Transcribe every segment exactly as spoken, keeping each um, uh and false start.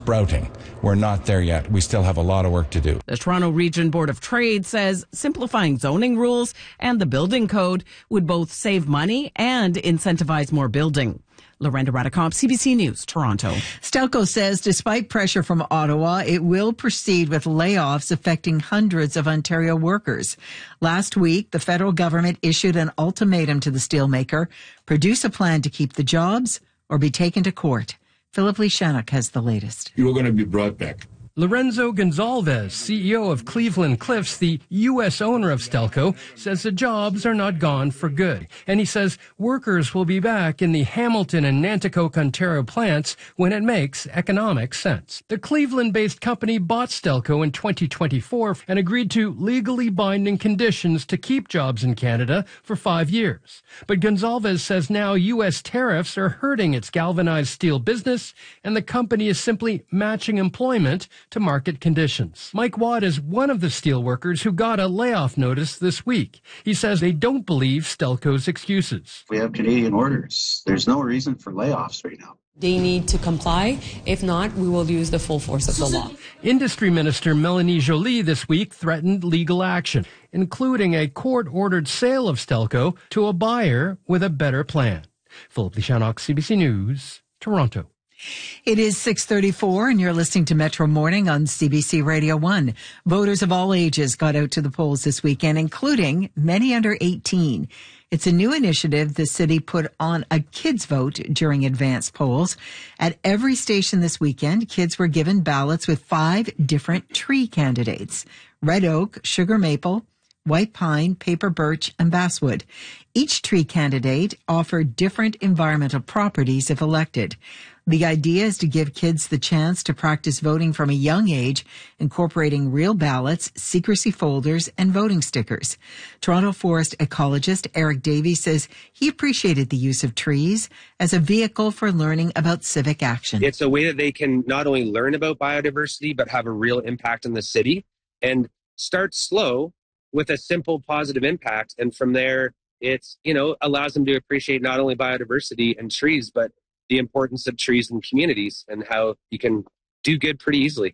sprouting. We're not there yet. We still have a lot of work to do. The Toronto Region Board of Trade says simplifying zoning rules and the building code would both save money and incentivize more building. Lorenda Radicomp, C B C News, Toronto. Stelco says despite pressure from Ottawa, it will proceed with layoffs affecting hundreds of Ontario workers. Last week, the federal government issued an ultimatum to the steelmaker: produce a plan to keep the jobs or be taken to court. Philip Lishanuk has the latest. You are going to be brought back. Lorenzo Gonzalez, C E O of Cleveland Cliffs, the U S owner of Stelco, says the jobs are not gone for good. And he says workers will be back in the Hamilton and Nanticoke, Ontario plants when it makes economic sense. The Cleveland-based company bought Stelco in twenty twenty-four and agreed to legally binding conditions to keep jobs in Canada for five years. But Gonzalez says now U S tariffs are hurting its galvanized steel business, and the company is simply matching employment to market conditions. Mike Watt is one of the steel workers who got a layoff notice this week. He says they don't believe Stelco's excuses. We have Canadian orders. There's no reason for layoffs right now. They need to comply. If not, we will use the full force of the law. Industry Minister Melanie Joly this week threatened legal action, including a court-ordered sale of Stelco to a buyer with a better plan. Philip Lishanuk, C B C News, Toronto. It is six thirty-four and you're listening to Metro Morning on C B C Radio one. Voters of all ages got out to the polls this weekend, including many under eighteen. It's a new initiative the city put on a kids vote during advance polls. At every station this weekend, kids were given ballots with five different tree candidates: red oak, sugar maple, white pine, paper birch, and basswood. Each tree candidate offered different environmental properties if elected. The idea is to give kids the chance to practice voting from a young age, incorporating real ballots, secrecy folders, and voting stickers. Toronto forest ecologist Eric Davies says he appreciated the use of trees as a vehicle for learning about civic action. It's a way that they can not only learn about biodiversity, but have a real impact on the city, and start slow with a simple positive impact. And from there, it's, you know, allows them to appreciate not only biodiversity and trees, but the importance of trees in communities and how you can do good pretty easily.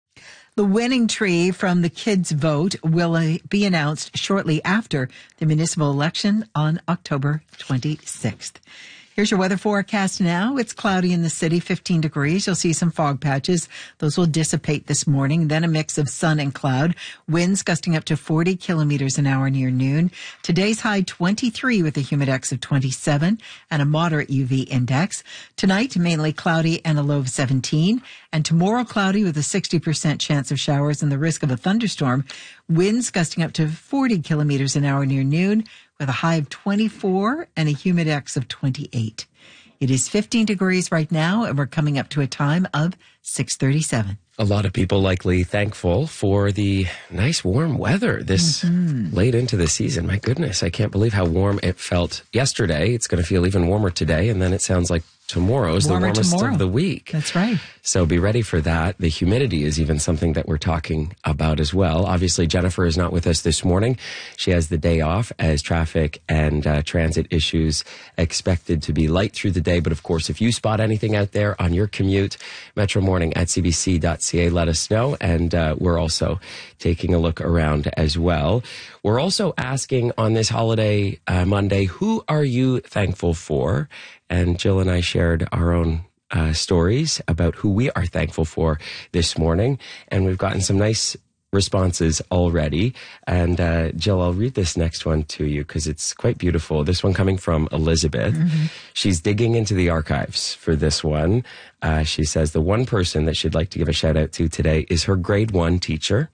The winning tree from the kids' vote will be announced shortly after the municipal election on October twenty-sixth. Here's your weather forecast now. It's cloudy in the city, fifteen degrees. You'll see some fog patches. Those will dissipate this morning. Then a mix of sun and cloud. Winds gusting up to forty kilometers an hour near noon. Today's high twenty-three with a humidex of twenty-seven and a moderate U V index. Tonight, mainly cloudy and a low of seventeen. And tomorrow, cloudy with a sixty percent chance of showers and the risk of a thunderstorm. Winds gusting up to forty kilometers an hour near noon, with a high of twenty-four and a humidex of twenty-eight. It is fifteen degrees right now, and we're coming up to a time of six thirty-seven. A lot of people likely thankful for the nice warm weather this mm-hmm. late into the season. My goodness, I can't believe how warm it felt yesterday. It's going to feel even warmer today, and then it sounds like tomorrow is Warmer the warmest tomorrow. of the week. That's right. So be ready for that. The humidity is even something that we're talking about as well. Obviously, Jennifer is not with us this morning. She has the day off as traffic and uh, transit issues expected to be light through the day. But of course, if you spot anything out there on your commute, Metro Morning at c b c dot c a, let us know. And uh, we're also taking a look around as well. We're also asking on this holiday uh, Monday, who are you thankful for? And Jill and I shared our own uh, stories about who we are thankful for this morning. And we've gotten some nice responses already. And uh, Jill, I'll read this next one to you because it's quite beautiful. This one coming from Elizabeth. Mm-hmm. She's digging into the archives for this one. Uh, she says the one person that she'd like to give a shout out to today is her grade one teacher.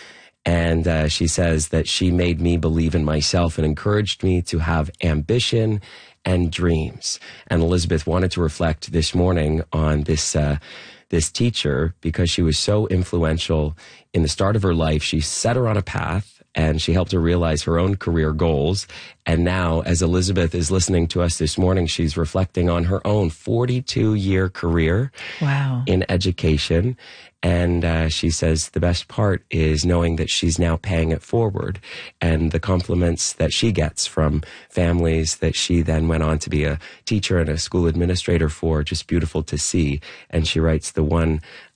And uh, she says that she made me believe in myself and encouraged me to have ambition and dreams. And Elizabeth wanted to reflect this morning on this uh, this teacher because she was so influential in the start of her life. She set her on a path and she helped her realize her own career goals. And now, as Elizabeth is listening to us this morning, she's reflecting on her own forty-two year career wow. in education. And uh, she says the best part is knowing that she's now paying it forward, and the compliments that she gets from families that she then went on to be a teacher and a school administrator for, just beautiful to see. And she writes, the one